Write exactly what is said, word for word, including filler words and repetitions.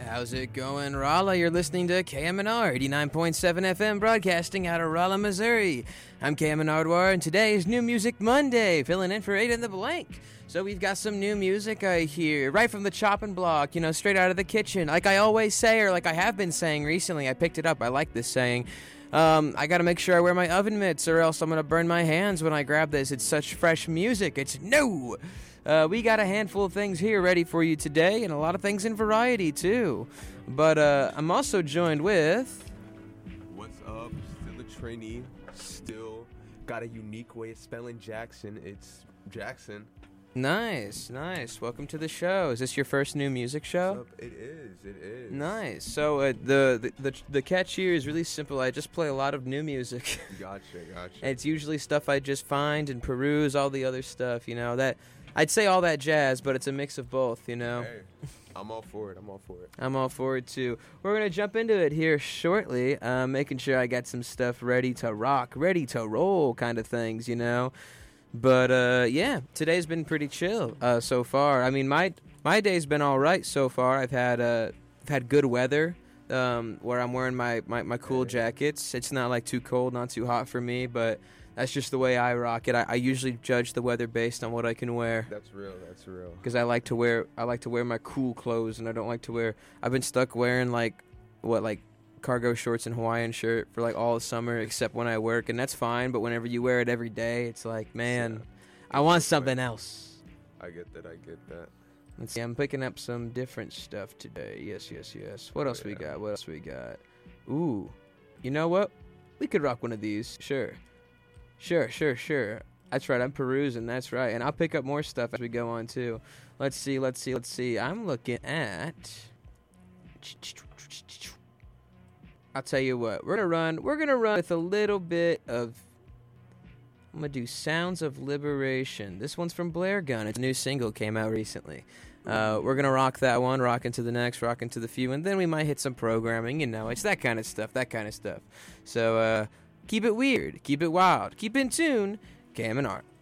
How's it going, Rolla? You're listening to K M N R eighty-nine point seven F M, broadcasting out of Rolla, Missouri. I'm K M N Nardwar, and today is New Music Monday, filling in for eight in the Blank. So we've got some new music I hear, right from the chopping block, you know, straight out of the kitchen. Like I always say, or like I have been saying recently, I picked it up, I like this saying. Um, I gotta make sure I wear my oven mitts, or else I'm gonna burn my hands when I grab this. It's such fresh music, it's new! Uh, we got a handful of things here ready for you today, and a lot of things in variety, too. But uh, I'm also joined with... What's up? Still a trainee. Still got a unique way of spelling Jackson. It's Jackson. Nice, nice. Welcome to the show. Is this your first new music show? What's up? It is, it is. Nice. So uh, the, the, the, the catch here is really simple. I just play a lot of new music. Gotcha, gotcha. And it's usually stuff I just find and peruse, all the other stuff, you know, that... I'd say all that jazz, but it's a mix of both, you know? Hey, I'm all for it. I'm all for it. I'm all for it, too. We're going to jump into it here shortly, uh, making sure I got some stuff ready to rock, ready to roll kind of things, you know? But, uh, yeah, today's been pretty chill uh, so far. I mean, my my day's been all right so far. I've had uh, I've had good weather um, where I'm wearing my, my, my cool jackets. It's not, like, too cold, not too hot for me, but... That's just the way I rock it. I, I usually judge the weather based on what I can wear. That's real. That's real. Because I like to wear I like to wear my cool clothes, and I don't like to wear. I've been stuck wearing like what like cargo shorts and Hawaiian shirt for like all summer, except when I work, and that's fine. But whenever you wear it every day, it's like, man, yeah. I want something else. I get that. I get that. Let's see. I'm picking up some different stuff today. Yes, yes, yes. What else oh, yeah. we got? What else we got? Ooh, you know what? We could rock one of these. Sure. Sure, sure, sure. That's right, I'm perusing, that's right. And I'll pick up more stuff as we go on, too. Let's see, let's see, let's see. I'm looking at... I'll tell you what, we're going to run, we're going to run with a little bit of... I'm going to do Sounds of Liberation. This one's from Blair Gun. It's a new single, came out recently. Uh, we're going to rock that one, rock into the next, rock into the few, and then we might hit some programming, you know. It's that kind of stuff, that kind of stuff. So, uh... keep it weird, keep it wild, keep in tune, K M N R.